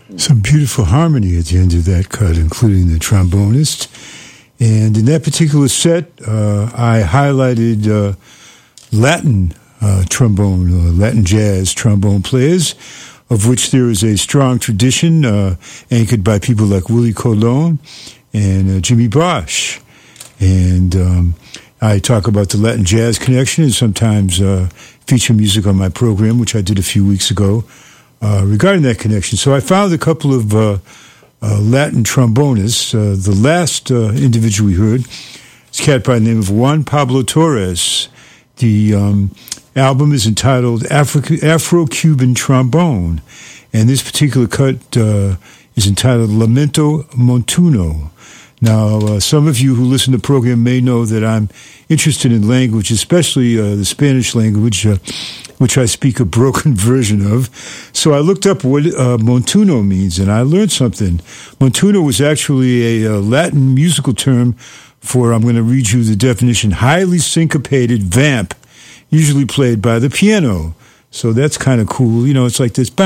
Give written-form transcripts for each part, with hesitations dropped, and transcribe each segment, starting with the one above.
Some beautiful harmony at the end of that cut, including the trombonist. And in that particular set, I highlighted Latin trombone, Latin jazz trombone players, of which there is a strong tradition anchored by people like Willie Colon and Jimmy Bosch. And I talk about the Latin jazz connection and sometimes feature music on my program, which I did a few weeks ago, regarding that connection. So I found a couple of Latin trombonists. The last individual we heard is a cat by the name of Juan Pablo Torres. The album is entitled Afro-Cuban Trombone, and this particular cut is entitled Lamento Montuno. Now, some of you who listen to the program may know that I'm interested in language, especially the Spanish language, which I speak a broken version of. So I looked up what montuno means, and I learned something. Montuno was actually a Latin musical term for, I'm going to read you the definition, highly syncopated vamp, usually played by the piano. So that's kind of cool. You know, it's like this.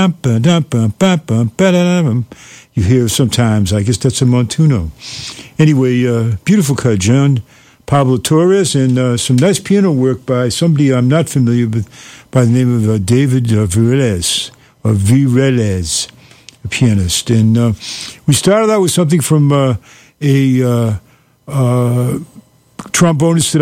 You hear sometimes, I guess that's a montuno. Anyway, beautiful cut, John Pablo Torres, and some nice piano work by somebody I'm not familiar with by the name of David Vireles, a pianist. And we started out with something from a trombonist that